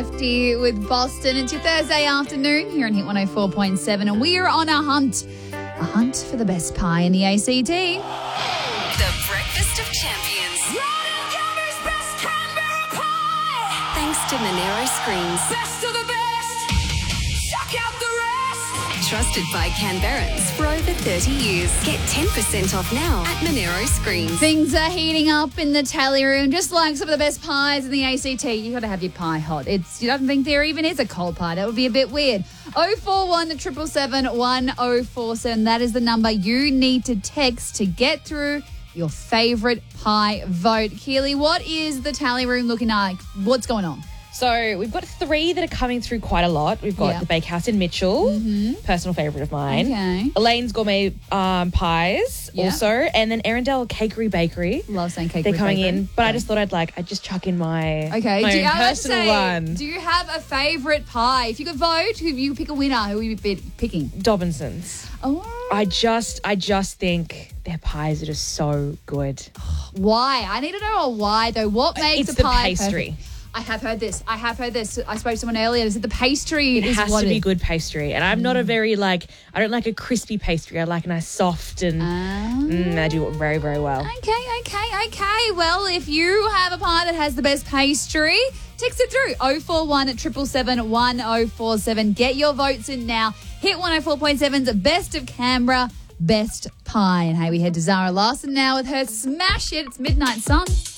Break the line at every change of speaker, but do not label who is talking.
With Boston. It's your Thursday afternoon here on Hit 104.7 and we are on a hunt for the best pie in the ACT.
The Breakfast of Champions.
Best Canberra pie.
Thanks to Monero Screens.
Best of the best. Chuck out the rest.
Trusted by Canberrans for over 30 years. Get 10% off now at Monero Screens.
Things are heating up in the tally room, just like some of the best pies in the ACT. You got to have your pie hot. You don't think there even is a cold pie. That would be a bit weird. 041 777 1047. That is the number you need to text to get through your favourite pie vote. Keely, what is the tally room looking like? What's going on?
So we've got 3 that are coming through quite a lot. We've got the Bakehouse in Mitchell, personal favourite of mine.
Okay.
Elaine's Gourmet Pies also. And then Arundel Cakery Bakery.
Love saying cake.
They're coming in. But I just thought I'd just chuck in my own personal one.
Do you have a favourite pie? If you could vote, if you pick a winner, who would you be picking?
Dobinson's.
Oh.
I just think their pies are just so good.
Why? I need to know why, though. What makes
It's
a pie
the pastry.
perfect? I have heard this. I spoke to someone earlier. Is it the pastry?
It has to be good pastry. And I'm not a very, I don't like a crispy pastry. I like a nice soft and I do it very, very well.
Okay. Well, if you have a pie that has the best pastry, text it through 041 777 1047. Get your votes in now. Hit 104.7's Best of Canberra, Best Pie. And hey, we head to Zara Larson now with her Smash It. It's Midnight Sun.